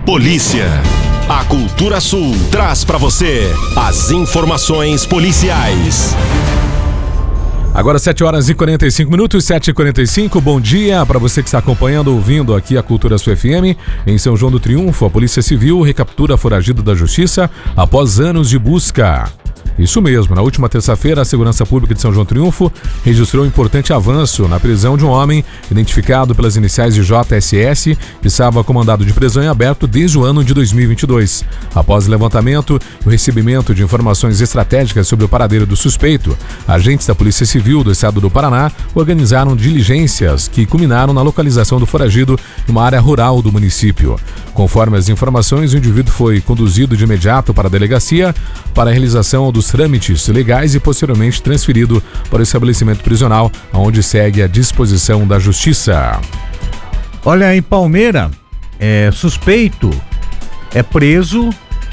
Polícia. A Cultura Sul traz para você as informações policiais. Agora 7h45, 7h45, bom dia para você que está acompanhando, ouvindo aqui a Cultura Sul FM. Em São João do Triunfo, a Polícia Civil recaptura foragido da Justiça após anos de busca. Isso mesmo, na última terça-feira, a Segurança Pública de São João do Triunfo registrou um importante avanço na prisão de um homem identificado pelas iniciais de JSS, que estava comandado de prisão em aberto desde o ano de 2022. Após o levantamento e o recebimento de informações estratégicas sobre o paradeiro do suspeito, agentes da Polícia Civil do Estado do Paraná organizaram diligências que culminaram na localização do foragido em uma área rural do município. Conforme as informações, o indivíduo foi conduzido de imediato para a delegacia para a realização dos trâmites legais e posteriormente transferido para o estabelecimento prisional, onde segue a disposição da Justiça. Olha, em Palmeira, suspeito é preso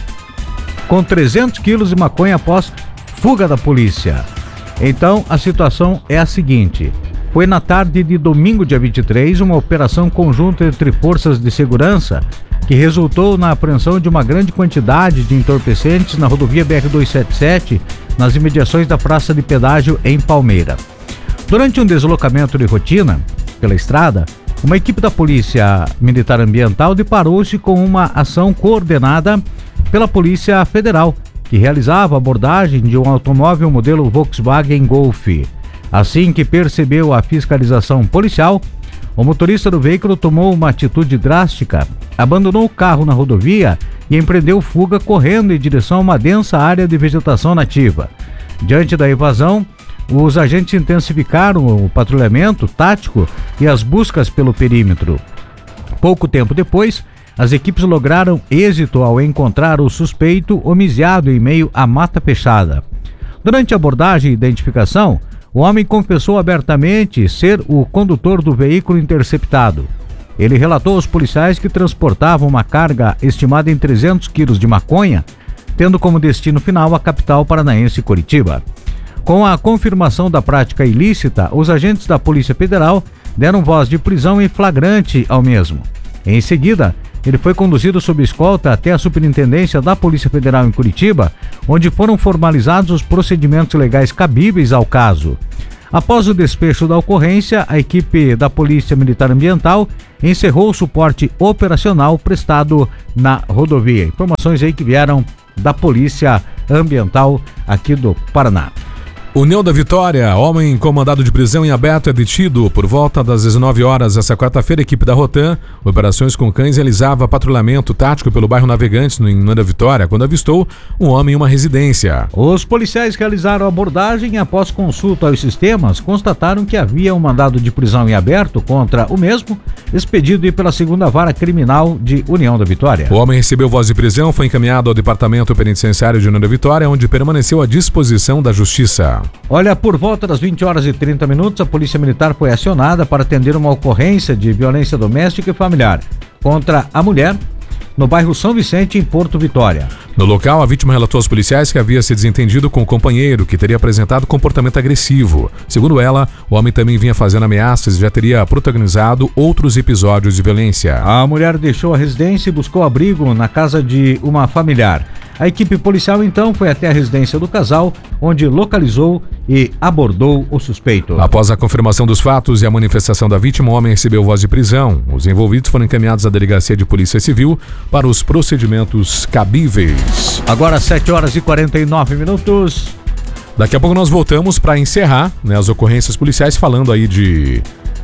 com 300 quilos de maconha após fuga da polícia. Então, a situação é a seguinte: foi na tarde de domingo, dia 23, uma operação conjunta entre forças de segurança que resultou na apreensão de uma grande quantidade de entorpecentes na rodovia BR-277, nas imediações da Praça de Pedágio, em Palmeira. Durante um deslocamento de rotina pela estrada, uma equipe da Polícia Militar Ambiental deparou-se com uma ação coordenada pela Polícia Federal, que realizava a abordagem de um automóvel modelo Volkswagen Golf. Assim que percebeu a fiscalização policial, o motorista do veículo tomou uma atitude drástica, abandonou o carro na rodovia e empreendeu fuga correndo em direção a uma densa área de vegetação nativa. Diante da evasão, os agentes intensificaram o patrulhamento tático e as buscas pelo perímetro. Pouco tempo depois, as equipes lograram êxito ao encontrar o suspeito homiziado em meio à mata fechada. Durante a abordagem e identificação, o homem confessou abertamente ser o condutor do veículo interceptado. Ele relatou aos policiais que transportavam uma carga estimada em 300 quilos de maconha, tendo como destino final a capital paranaense, Curitiba. Com a confirmação da prática ilícita, os agentes da Polícia Federal deram voz de prisão em flagrante ao mesmo. Em seguida, ele foi conduzido sob escolta até a Superintendência da Polícia Federal em Curitiba, onde foram formalizados os procedimentos legais cabíveis ao caso. Após o desfecho da ocorrência, a equipe da Polícia Militar Ambiental encerrou o suporte operacional prestado na rodovia. Informações aí que vieram da Polícia Ambiental aqui do Paraná. União da Vitória, homem com mandado de prisão em aberto é detido. Por volta das 19 horas essa quarta-feira, a equipe da Rotan, operações com cães, realizava patrulhamento tático pelo bairro Navegantes, no União da Vitória, quando avistou um homem em uma residência. Os policiais realizaram a abordagem e, após consulta aos sistemas, constataram que havia um mandado de prisão em aberto contra o mesmo, expedido pela 2ª Vara Criminal de União da Vitória. O homem recebeu voz de prisão, foi encaminhado ao Departamento Penitenciário de União da Vitória, onde permaneceu à disposição da Justiça. Olha, por volta das 20 horas e 30 minutos, a Polícia Militar foi acionada para atender uma ocorrência de violência doméstica e familiar contra a mulher no bairro São Vicente, em Porto Vitória. No local, a vítima relatou aos policiais que havia se desentendido com o companheiro, que teria apresentado comportamento agressivo. Segundo ela, o homem também vinha fazendo ameaças e já teria protagonizado outros episódios de violência. A mulher deixou a residência e buscou abrigo na casa de uma familiar. A equipe policial, então, foi até a residência do casal, onde localizou e abordou o suspeito. Após a confirmação dos fatos e a manifestação da vítima, o homem recebeu voz de prisão. Os envolvidos foram encaminhados à Delegacia de Polícia Civil para os procedimentos cabíveis. Agora 7 horas e 49 minutos. Daqui a pouco nós voltamos para encerrar, as ocorrências policiais, falando aí de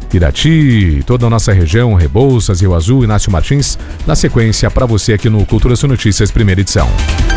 Irati, toda a nossa região, Rebouças, Rio Azul, Inácio Martins, na sequência para você aqui no Cultura Sul Notícias, primeira edição.